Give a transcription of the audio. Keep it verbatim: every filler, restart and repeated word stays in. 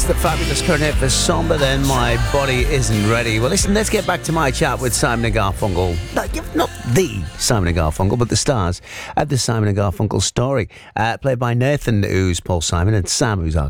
That's the fabulous cornet for Somber, then My Body Isn't Ready. Well, listen, let's get back to my chat with Simon and Garfunkel. No, not the Simon and Garfunkel, but the stars of the Simon and Garfunkel story. Uh, played by Nathan, who's Paul Simon, and Sam, who's our